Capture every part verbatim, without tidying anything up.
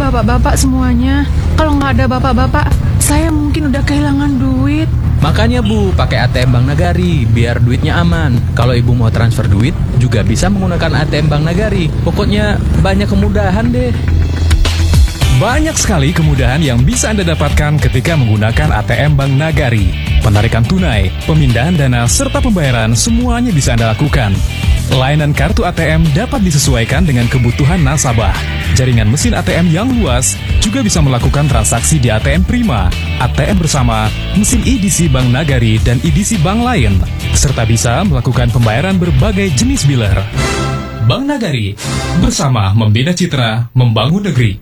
bapak-bapak semuanya. Kalau nggak ada bapak-bapak, saya mungkin udah kehilangan duit. Makanya Bu, pakai A T M Bank Nagari, biar duitnya aman. Kalau Ibu mau transfer duit, juga bisa menggunakan A T M Bank Nagari. Pokoknya banyak kemudahan deh. Banyak sekali kemudahan yang bisa Anda dapatkan ketika menggunakan A T M Bank Nagari. Penarikan tunai, pemindahan dana, serta pembayaran semuanya bisa Anda lakukan. Layanan kartu A T M dapat disesuaikan dengan kebutuhan nasabah. Jaringan mesin A T M yang luas juga bisa melakukan transaksi di A T M Prima, A T M Bersama, mesin E D C Bank Nagari, dan E D C bank lain. Serta bisa melakukan pembayaran berbagai jenis biller. Bank Nagari, bersama membina citra, membangun negeri.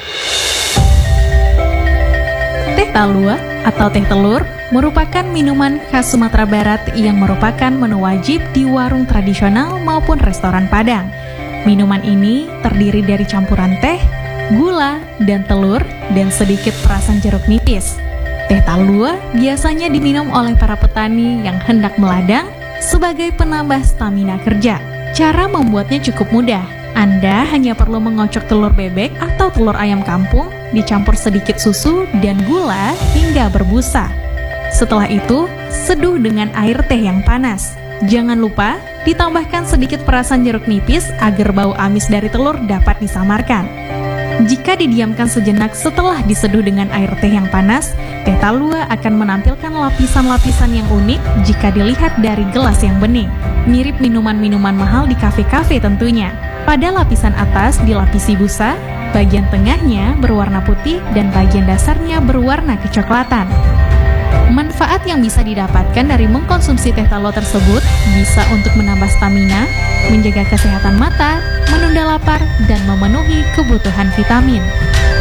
Teh Talua atau teh telur merupakan minuman khas Sumatera Barat yang merupakan menu wajib di warung tradisional maupun restoran Padang. Minuman ini terdiri dari campuran teh, gula, dan telur, dan sedikit perasan jeruk nipis. Teh Talua biasanya diminum oleh para petani yang hendak meladang sebagai penambah stamina kerja. Cara membuatnya cukup mudah. Anda hanya perlu mengocok telur bebek atau telur ayam kampung, dicampur sedikit susu dan gula hingga berbusa. Setelah itu, seduh dengan air teh yang panas. Jangan lupa ditambahkan sedikit perasan jeruk nipis agar bau amis dari telur dapat disamarkan. Jika didiamkan sejenak setelah diseduh dengan air teh yang panas, teh Talua akan menampilkan lapisan-lapisan yang unik jika dilihat dari gelas yang bening. Mirip minuman-minuman mahal di kafe-kafe tentunya. Pada lapisan atas dilapisi busa, bagian tengahnya berwarna putih dan bagian dasarnya berwarna kecoklatan. Manfaat yang bisa didapatkan dari mengkonsumsi teh Talua tersebut bisa untuk menambah stamina, menjaga kesehatan mata, menunda lapar, dan memenuhi kebutuhan vitamin.